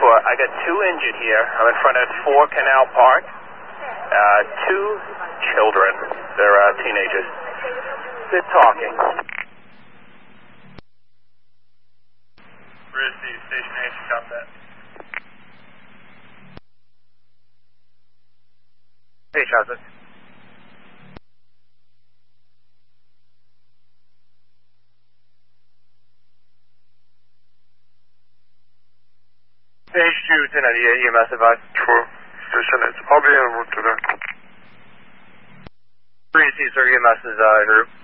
I got 2 injured here. I'm in front of 4 Canal Park. 2 children. They're teenagers. They're talking. Where is the station agent? Stop that. Hey, Chazit. Page 2, 1098, EMS advice. True. Station agent. I'll be en route to there. 3C, sir, EMS is en route.